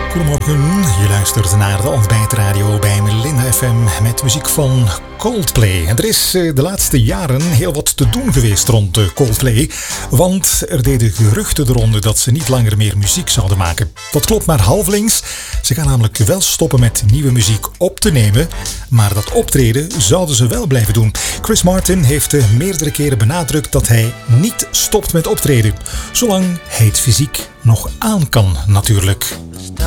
Goedemorgen, je luistert naar de ontbijtradio bij Melinda FM met muziek van Coldplay. En er is de laatste jaren heel wat te doen geweest rond Coldplay, want er deden geruchten de ronde dat ze niet langer meer muziek zouden maken. Dat klopt maar halflinks. Ze gaan namelijk wel stoppen met nieuwe muziek op te nemen, maar dat optreden zouden ze wel blijven doen. Chris Martin heeft meerdere keren benadrukt dat hij niet stopt met optreden, zolang hij het fysiek nog aan kan natuurlijk.